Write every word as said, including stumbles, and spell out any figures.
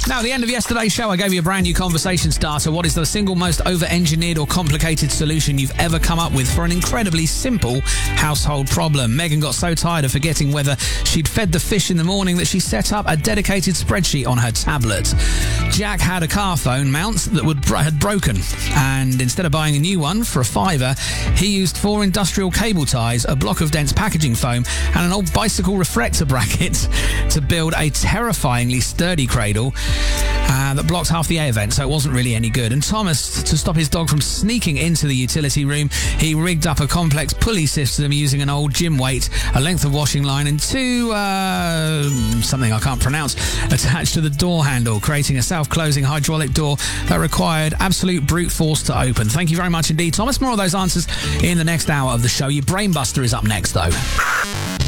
Now, at the end of yesterday's show, I gave you a brand new conversation starter. What is the single most over-engineered or complicated solution you've ever come up with for an incredibly simple household problem? Megan got so tired of forgetting whether she'd fed the fish in the morning that she set up a dedicated spreadsheet on her tablet. Jack had a car phone mount that would, had broken, and instead of buying a new one for a fiver, he used four industrial cable ties, a block of dense packaging foam, and an old bicycle reflector bracket to build a terrifyingly sturdy cradle Uh, that blocked half the air vent, so it wasn't really any good. And Thomas, to stop his dog from sneaking into the utility room, he rigged up a complex pulley system using an old gym weight, a length of washing line, and two, uh, something I can't pronounce, attached to the door handle, creating a self-closing hydraulic door that required absolute brute force to open. Thank you very much indeed, Thomas. More of those answers in the next hour of the show. Your Brainbuster is up next, though.